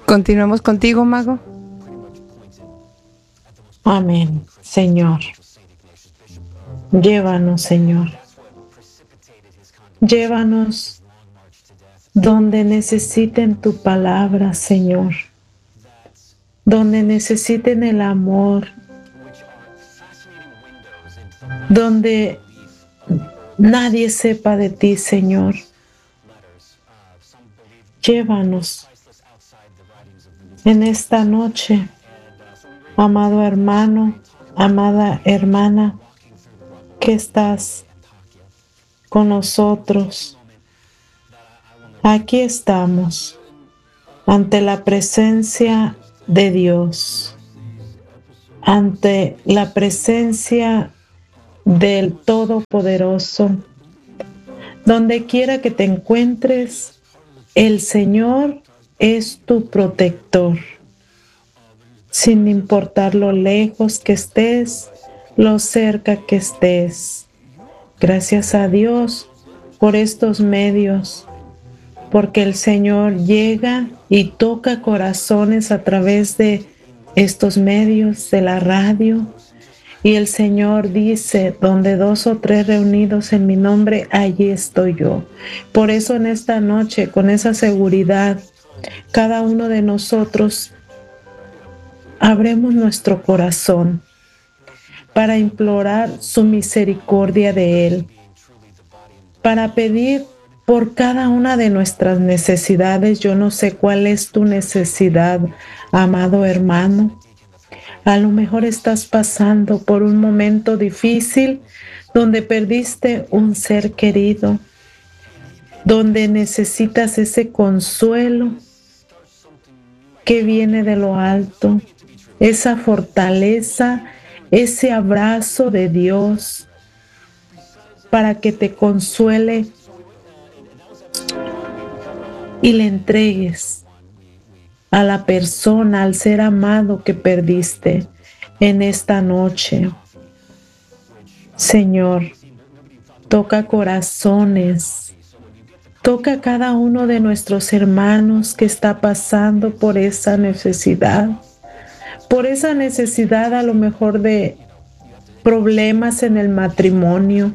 Continuamos contigo, Mago. Amén, Señor. Llévanos, Señor. Llévanos donde necesiten tu palabra, Señor. Donde necesiten el amor. Donde nadie sepa de ti, Señor. Llévanos en esta noche, amado hermano, amada hermana, que estás con nosotros. Aquí estamos ante la presencia de Dios, ante la presencia del Todopoderoso. Donde quiera que te encuentres, el Señor es tu protector. Sin importar lo lejos que estés, lo cerca que estés. Gracias a Dios por estos medios, porque el Señor llega y toca corazones a través de estos medios, de la radio. Y el Señor dice, donde 2 o 3 reunidos en mi nombre, allí estoy yo. Por eso en esta noche, con esa seguridad, cada uno de nosotros abremos nuestro corazón para implorar su misericordia de Él, para pedir por cada una de nuestras necesidades. Yo no sé cuál es tu necesidad, amado hermano. A lo mejor estás pasando por un momento difícil donde perdiste un ser querido, donde necesitas ese consuelo que viene de lo alto, esa fortaleza, ese abrazo de Dios para que te consuele y le entregues a la persona, al ser amado que perdiste en esta noche. Señor, toca corazones, toca a cada uno de nuestros hermanos que está pasando por esa necesidad a lo mejor de problemas en el matrimonio,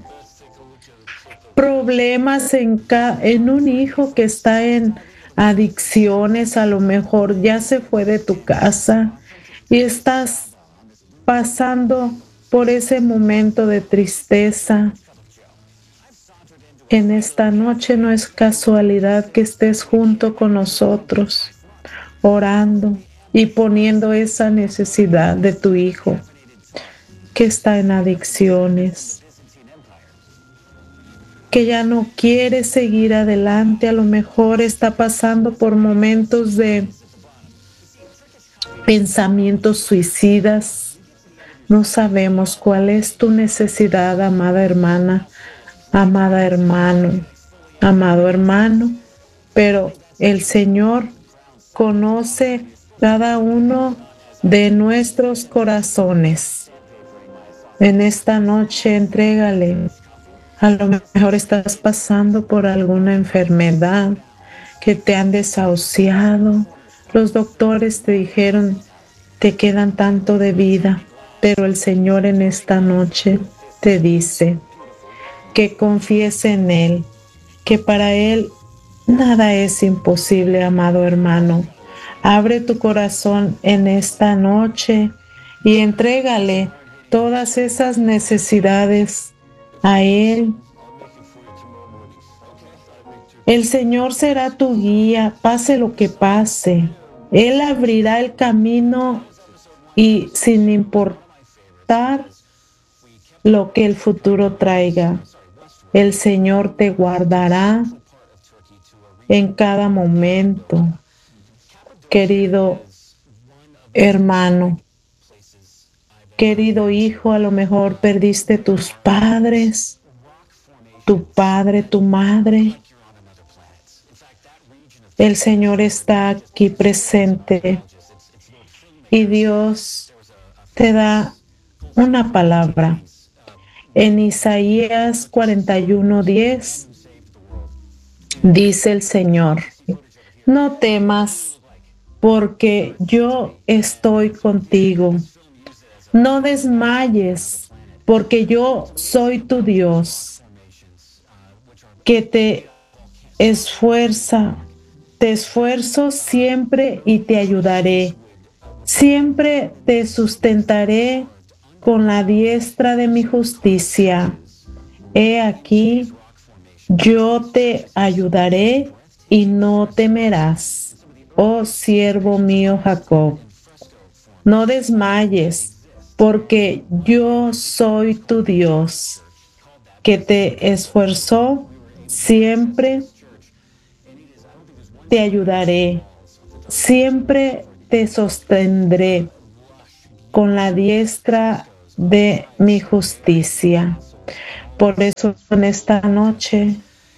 problemas en un hijo que está en adicciones, a lo mejor ya se fue de tu casa y estás pasando por ese momento de tristeza. En esta noche no es casualidad que estés junto con nosotros, orando y poniendo esa necesidad de tu hijo que está en adicciones, que ya no quiere seguir adelante, a lo mejor está pasando por momentos de pensamientos suicidas. No sabemos cuál es tu necesidad, amada hermana, amada hermano, amado hermano, pero el Señor conoce cada uno de nuestros corazones. En esta noche entrégale. A lo mejor estás pasando por alguna enfermedad que te han desahuciado. Los doctores te dijeron, te quedan tanto de vida, pero el Señor en esta noche te dice que confíes en Él, que para Él nada es imposible, amado hermano. Abre tu corazón en esta noche y entrégale todas esas necesidades a Él. El Señor será tu guía, pase lo que pase. Él abrirá el camino y sin importar lo que el futuro traiga, el Señor te guardará en cada momento. Querido hermano, querido hijo, a lo mejor perdiste tus padres, tu padre, tu madre. El Señor está aquí presente y Dios te da una palabra. En Isaías 41:10 dice el Señor, no temas, porque yo estoy contigo. No desmayes, porque yo soy tu Dios, que te esfuerzo siempre y te ayudaré. Siempre te sustentaré con la diestra de mi justicia. He aquí, yo te ayudaré y no temerás, oh siervo mío Jacob. No desmayes, porque yo soy tu Dios, que te esfuerzó, siempre te ayudaré, siempre te sostendré con la diestra de mi justicia. Por eso en esta noche,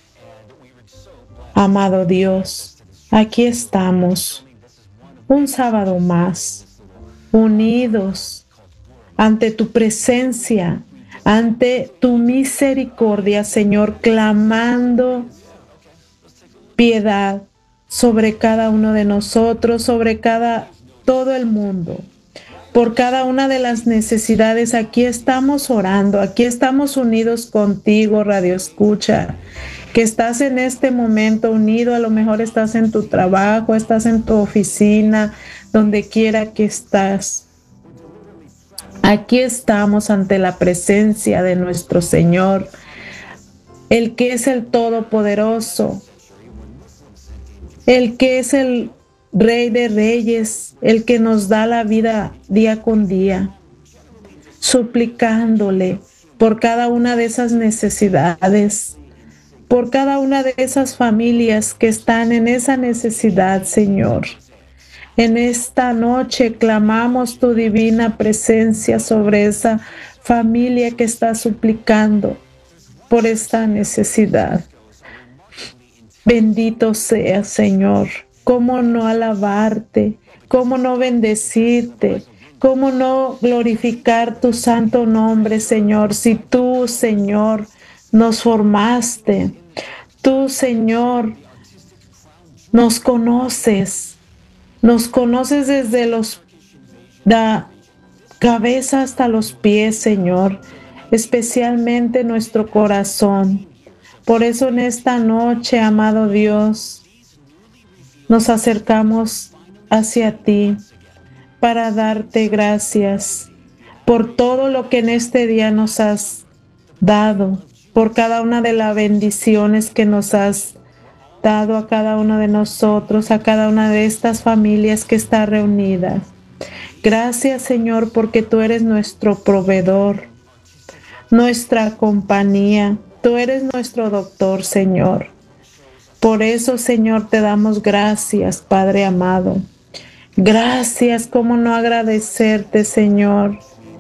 amado Dios, aquí estamos, un sábado más, unidos ante tu presencia, ante tu misericordia, Señor, clamando piedad sobre cada uno de nosotros, sobre todo el mundo. Por cada una de las necesidades, aquí estamos orando, aquí estamos unidos contigo, Radio Escucha, que estás en este momento unido, a lo mejor estás en tu trabajo, estás en tu oficina, donde quiera que estás. Aquí estamos ante la presencia de nuestro Señor, el que es el Todopoderoso, el que es el Rey de Reyes, el que nos da la vida día con día, suplicándole por cada una de esas necesidades, por cada una de esas familias que están en esa necesidad, Señor. En esta noche clamamos tu divina presencia sobre esa familia que está suplicando por esta necesidad. Bendito seas, Señor. ¿Cómo no alabarte? ¿Cómo no bendecirte? ¿Cómo no glorificar tu santo nombre, Señor? Si tú, Señor, nos formaste, tú, Señor, nos conoces desde la cabeza hasta los pies, Señor, especialmente nuestro corazón. Por eso en esta noche, amado Dios, nos acercamos hacia ti para darte gracias por todo lo que en este día nos has dado, por cada una de las bendiciones que nos has dado a cada uno de nosotros, a cada una de estas familias que está reunida. Gracias, Señor, porque tú eres nuestro proveedor, nuestra compañía. Tú eres nuestro doctor, Señor. Por eso, Señor, te damos gracias, Padre amado. Gracias, cómo no agradecerte, Señor.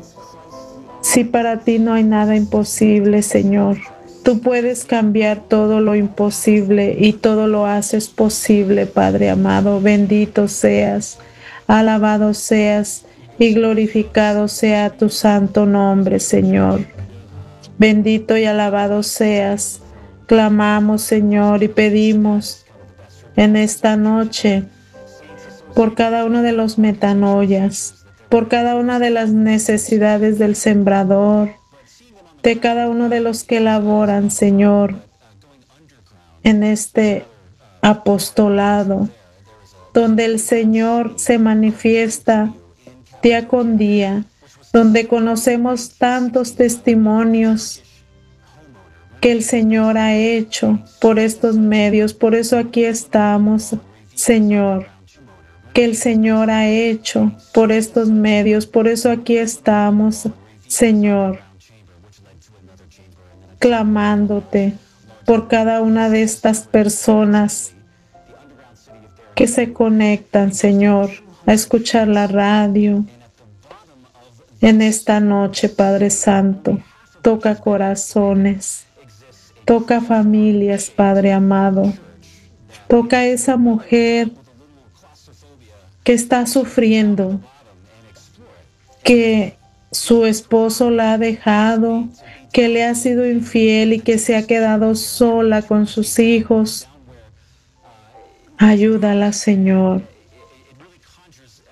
Si para ti no hay nada imposible, Señor. Tú puedes cambiar todo lo imposible y todo lo haces posible, Padre amado. Bendito seas, alabado seas y glorificado sea tu santo nombre, Señor. Bendito y alabado seas. Clamamos, Señor, y pedimos en esta noche por cada uno de los metanoias, por cada una de las necesidades del sembrador, de cada uno de los que laboran, Señor, en este apostolado, donde el Señor se manifiesta día con día, donde conocemos tantos testimonios que el Señor ha hecho por estos medios. Por eso aquí estamos, Señor, que el Señor ha hecho por estos medios. Por eso aquí estamos, Señor, clamándote por cada una de estas personas que se conectan, Señor, a escuchar la radio. En esta noche, Padre Santo, toca corazones, toca familias, Padre amado. Toca a esa mujer que está sufriendo, que su esposo la ha dejado, que le ha sido infiel y que se ha quedado sola con sus hijos. Ayúdala, Señor.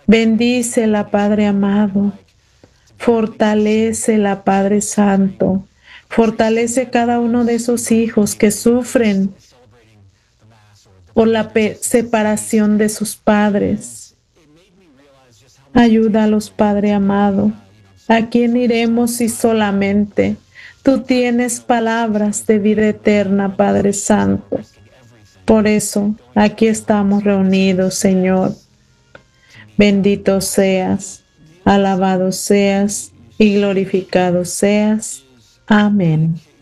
Bendícela, Padre amado. Fortalécela, Padre Santo. Fortalece cada uno de esos hijos que sufren por la separación de sus padres. Ayúdalos, Padre amado. ¿A quién iremos si solamente tú tienes palabras de vida eterna, Padre Santo? Por eso, aquí estamos reunidos, Señor. Bendito seas, alabado seas y glorificado seas. Amén.